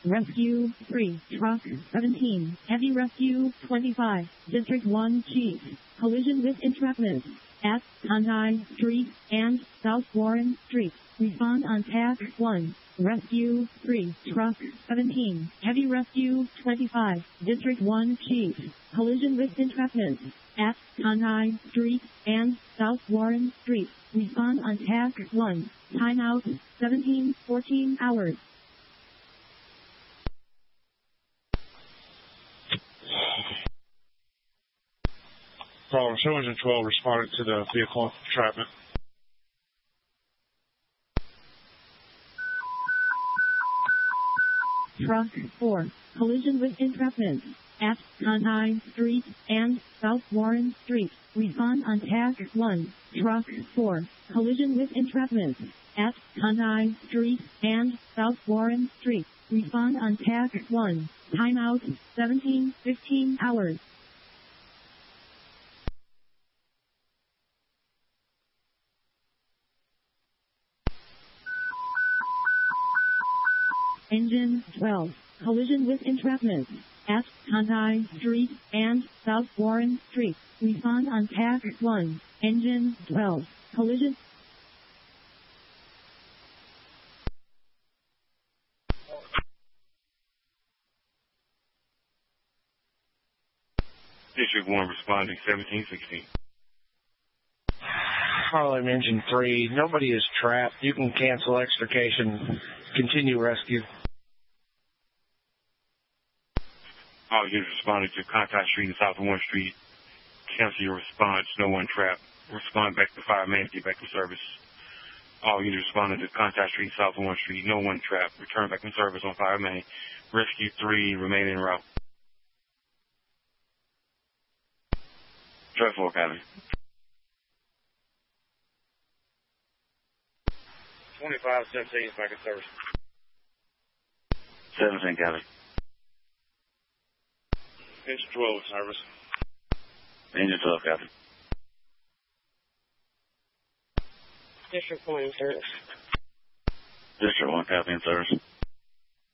Rescue 3, Truck 17, Heavy Rescue 25, District 1 Chief. Collision with entrapment at Conti Street and South Warren Street. Respond on task 1. Rescue 3, Truck 17, Heavy Rescue 25, District 1 Chief. Collision with entrapment at Conti Street and South Warren Street. Respond on task 1. Timeout 17:14 hours. Problem 212 responded to the vehicle entrapment. Truck 4, collision with entrapment at Conti Street and South Warren Street. Respond on task 1. Truck 4, collision with entrapment at Conti Street and South Warren Street. Respond on task 1. Timeout 17:15 hours. Engine 12, collision with entrapment at Conti Street and South Warren Street. Respond on task 1. Engine 12, collision. District 1 responding 1716. Harlem Engine 3, nobody is trapped. You can cancel extrication. Continue rescue. All units responding to Contact Street and South Warren Street. Cancel your response. No one trapped. Respond back to fireman. Get back to service. All units responding to Contact Street and South Warren Street. No one trapped. Return back to service on fireman. Rescue 3 remain en route. Joy 4 Academy. 2517 is back in service. 17 Academy. Engine 12 in service. Engine 12 Academy. District 1 in service. District 1 Academy in service.